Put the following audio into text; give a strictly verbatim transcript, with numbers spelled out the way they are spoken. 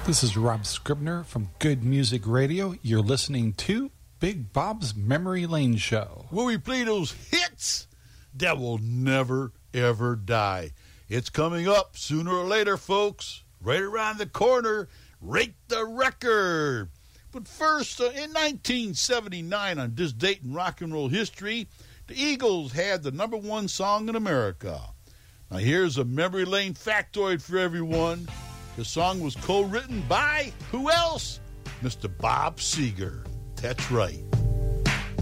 This is Rob Scribner from Good Music Radio. You're listening to Big Bob's Memory Lane Show, where we play those hits that will never, ever die. It's coming up sooner or later, folks. Right around the corner, Rate the Record. But first, uh, in nineteen seventy-nine, on this date in rock and roll history, the Eagles had the number one song in America. Now here's a memory lane factoid for everyone. The song was co-written by who else? Mister Bob Seger. That's right.